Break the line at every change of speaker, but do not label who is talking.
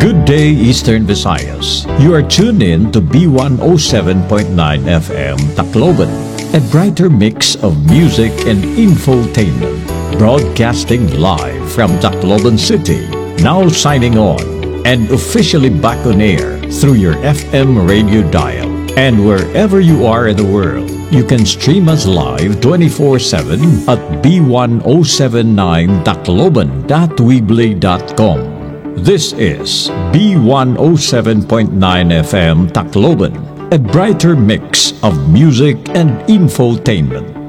Good day, Eastern Visayas. You are tuned in to B107.9 FM Tacloban, a brighter mix of music and infotainment. Broadcasting live from Tacloban City. Now signing on and officially back on air through your FM radio dial. And wherever you are in the world, you can stream us live 24/7 at b1079tacloban.weebly.com. This is B107.9 FM Tacloban, a brighter mix of music and infotainment.